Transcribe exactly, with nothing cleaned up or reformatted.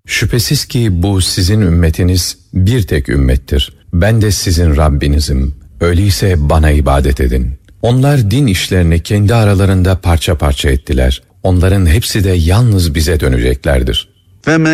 Şüphesiz ki bu sizin ümmetiniz bir tek ümmettir. Ben de sizin Rabbinizim. Öyleyse bana ibadet edin. Onlar din işlerini kendi aralarında parça parça ettiler. Onların hepsi de yalnız bize döneceklerdir. فَمَنْ